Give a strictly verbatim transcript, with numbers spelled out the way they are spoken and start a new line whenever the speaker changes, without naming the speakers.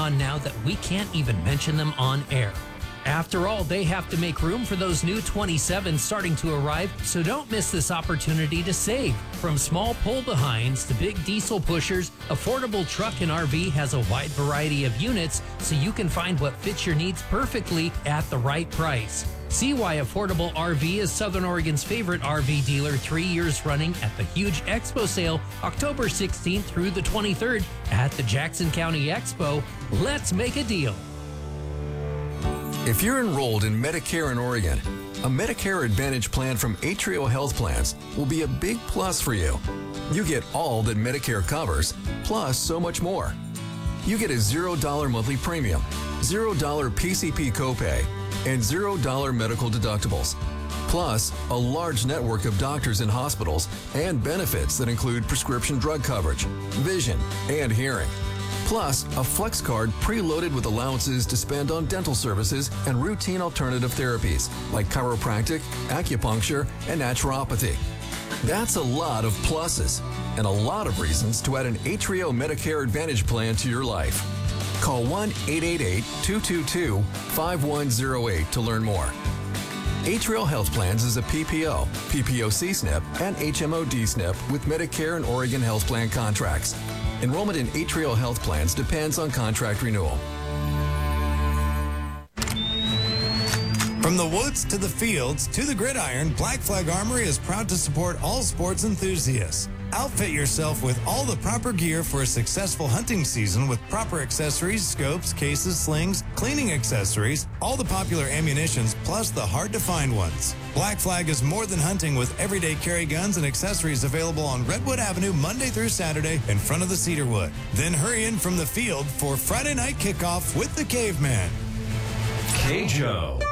on now that we can't even mention them on air. After all, they have to make room for those new twenty-sevens starting to arrive, so don't miss this opportunity to save. From small pull-behinds to big diesel pushers, Affordable Truck and R V has a wide variety of units, so you can find what fits your needs perfectly at the right price. See why Affordable R V is Southern Oregon's favorite R V dealer three years running at the huge Expo sale, October sixteenth through the twenty-third at the Jackson County Expo. Let's make a deal.
If you're enrolled in Medicare in Oregon, a Medicare Advantage plan from Atrio Health Plans will be a big plus for you. You get all that Medicare covers, plus so much more. You get a zero dollar monthly premium, zero dollar P C P copay, and zero dollar medical deductibles. Plus, a large network of doctors and hospitals and benefits that include prescription drug coverage, vision, and hearing. Plus, a flex card preloaded with allowances to spend on dental services and routine alternative therapies like chiropractic, acupuncture, and naturopathy. That's a lot of pluses and a lot of reasons to add an Atrio Medicare Advantage plan to your life. Call one eight eight eight, two two two, five one zero eight to learn more. Atrio Health Plans is a P P O, P P O C S N P, and H M O D S N P with Medicare and Oregon Health Plan contracts. Enrollment in Atrio Health Plans depends on contract renewal.
From the woods to the fields to the gridiron, Black Flag Armory is proud to support all sports enthusiasts. Outfit yourself with all the proper gear for a successful hunting season with proper accessories, scopes, cases, slings, cleaning accessories, all the popular ammunitions, plus the hard-to-find ones. Black Flag is more than hunting with everyday carry guns and accessories available on Redwood Avenue Monday through Saturday in front of the Cedarwood. Then hurry in from the field for Friday night kickoff with the Caveman.
K-Joe.